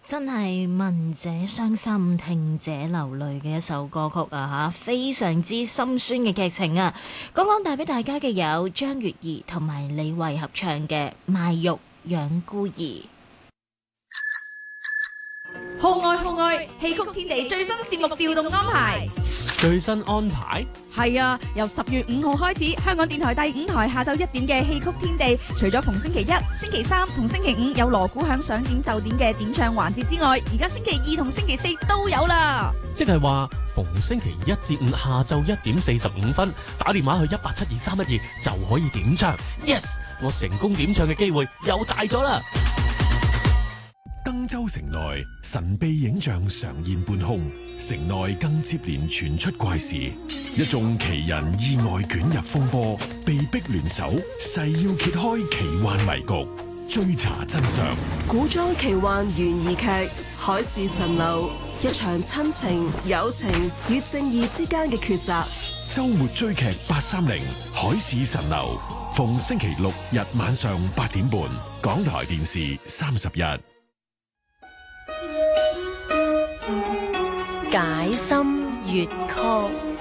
真係聞者傷心，聽者流淚嘅一首歌曲啊，非常之心酸嘅劇情啊！剛剛帶俾大家嘅有張月兒同埋李慧合唱嘅《賣肉養孤兒》。 號外號外，戲曲天地最新節目調動安排。 最新安排係啊，由10月5號開始，香港電台第5台下晝1點嘅戲曲天地，除咗逢星期一、星期三同星期五有鑼鼓響想點就點嘅點唱環節之外，而家星期2同星期4都有啦。 即係話逢星期1至5下晝1點45分，打電話去1872312就可以點唱。Yes， 我成功點唱嘅機會又大咗啦！ 登州城內神秘影像常現半空，城內更接連傳出怪事，一眾奇人意外捲入風波，被逼聯手誓要揭開奇幻迷局，追查真相。 古裝奇幻懸疑劇《海市蜃樓》，一場親情、友情與正義之間嘅抉擇。 周末追劇830《海市蜃樓》，逢星期六日晚上8點半，港台電視31。 解心粵曲。